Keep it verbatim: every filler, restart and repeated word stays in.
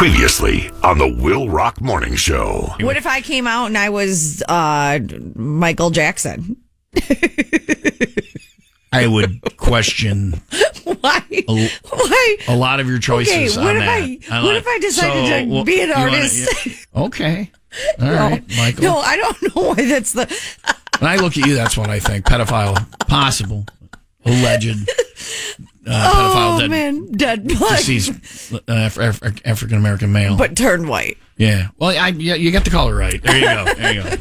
Previously on the Will Rock Morning Show. What if I came out and I was uh, Michael Jackson? I would question Why? a, Why? a lot of your choices Okay, what on if that. I? What if I decided So, to well, be an you wanna- artist? yeah. Okay. All right, Michael. No, I don't know why that's the. When I look at you, that's what I think. Pedophile, possible, alleged uh, pedophile, Oh dead, man, dead blood, deceased uh, Af- Af- African American male. but turned white. Yeah. Well, I, yeah, you got the color right. There you go. There you go.